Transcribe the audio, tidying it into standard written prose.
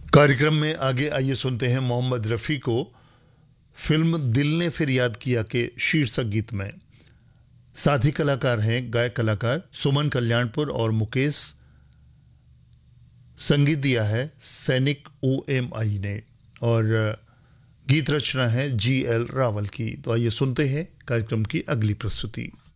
कार्यक्रम में आगे आइए सुनते हैं मोहम्मद रफ़ी को फिल्म दिल ने फिर याद किया के शीर्षक गीत में। साथी कलाकार हैं गायक कलाकार सुमन कल्याणपुर और मुकेश। संगीत दिया है सैनिक OMI ने और गीत रचना है GL रावल की। तो आइए सुनते हैं कार्यक्रम की अगली प्रस्तुति।